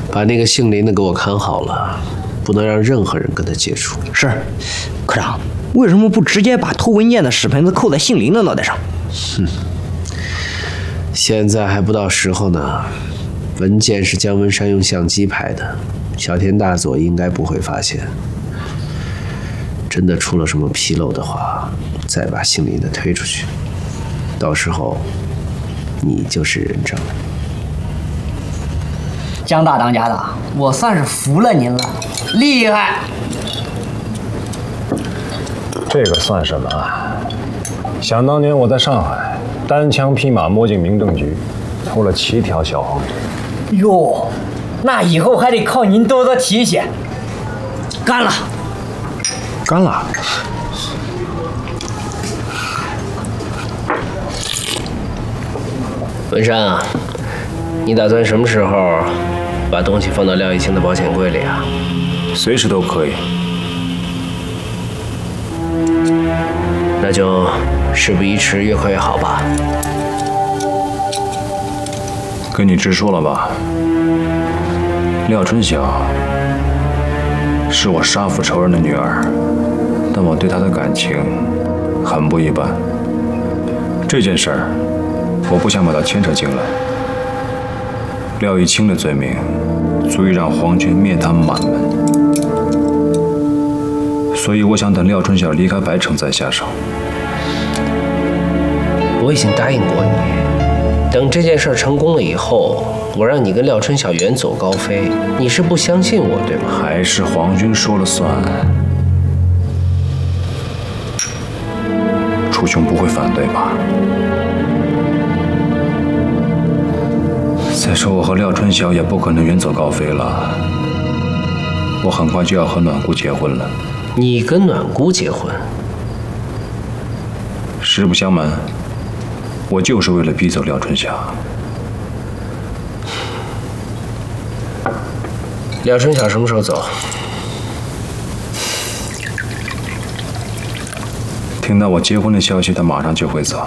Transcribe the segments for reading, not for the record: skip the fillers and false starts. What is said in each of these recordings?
把那个姓林的给我看好了，不能让任何人跟他接触。 是，科长，为什么不直接把偷文件的屎盆子扣在姓林的脑袋上？ 现在还不到时候呢。文件是姜文山用相机拍的，小田大佐应该不会发现。真的出了什么纰漏的话，再把姓林的推出去，到时候你就是人证了。 姜大当家的，我算是服了您了，厉害！ 这个算什么啊？想当年我在上海单枪匹马摸进民政局，偷了7条小黄针。 哟，那以后还得靠您多多提携。干了！ 干了！ 文山啊，你打算什么时候把东西放到廖一清的保险柜里啊？ 随时都可以。 那就事不宜迟，越快越好吧。 跟你直说了吧，廖春晓是我杀父仇人的女儿，但我对她的感情很不一般。这件事儿，我不想把她牵扯进来。廖一清的罪名，足以让皇军灭他满门，所以我想等廖春晓离开白城再下手。 我已经答应过你，等这件事成功了以后，我让你跟廖春晓远走高飞。你是不相信我，对吗？ 还是皇军说了算。楚兄不会反对吧？再说我和廖春晓也不可能远走高飞了，我很快就要和暖姑结婚了。 你跟暖姑结婚？ 实不相瞒，我就是为了逼走廖春晓。 廖春晓什么时候走？ 听到我结婚的消息，他马上就会走。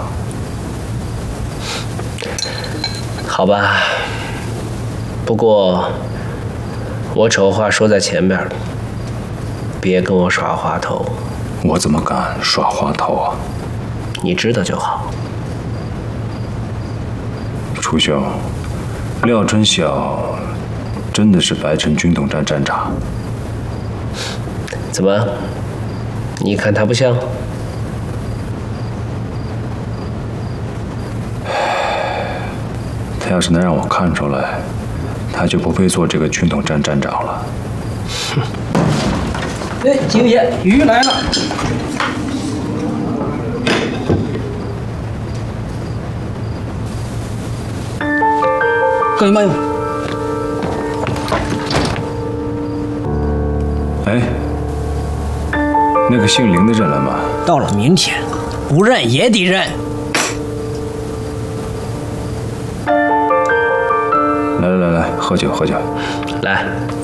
好吧，不过我丑话说在前边，别跟我耍滑头。 我怎么敢耍滑头啊？ 你知道就好。 楚兄，廖春晓真的是白城军统站站长？ 怎么？你看他不像？ 他要是能让我看出来，他就不配做这个军统站站长了。 哎，景爷，鱼来了。干嘛用？ 哎，那个姓林的认了吗？ 到了明天，不认也得认。 来，喝酒。 来。